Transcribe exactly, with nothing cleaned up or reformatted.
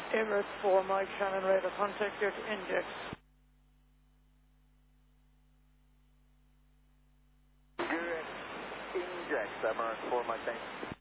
Emirates four, Mike Shannon radar, contact your index. Good. Index, Emirates four, Mike, thanks.